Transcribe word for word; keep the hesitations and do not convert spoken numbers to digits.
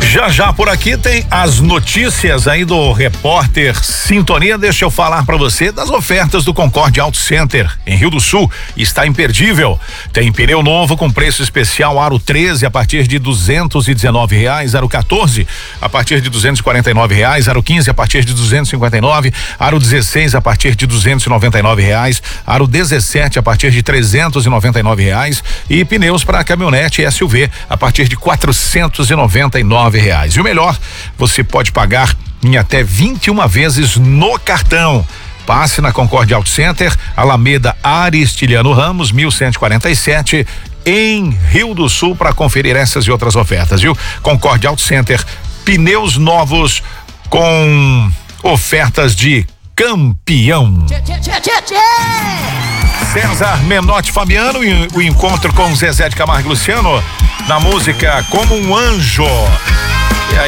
Já já por aqui tem as notícias aí do repórter Sintonia. Deixa eu falar para você das ofertas do Concorde Auto Center em Rio do Sul. Está imperdível. Tem pneu novo com preço especial aro treze a partir de duzentos e dezenove reais, aro quatorze a partir de duzentos e quarenta e nove reais, aro quinze a partir de duzentos e cinquenta e nove, aro dezesseis a partir de duzentos e noventa e nove reais, aro dezessete a partir de trezentos e noventa e nove reais e pneus para caminhonete e S U V a partir de quatrocentos e noventa e nove reais. E o melhor, você pode pagar em até vinte e uma vezes no cartão. Passe na Concorde Auto Center, Alameda Aristiliano Ramos, mil cento e quarenta e sete, em Rio do Sul, para conferir essas e outras ofertas, viu? Concorde Auto Center, pneus novos com ofertas de campeão. Tchê, tchê, tchê, tchê. César Menotti Fabiano e o encontro com Zezé de Camargo e Luciano na música Como um Anjo.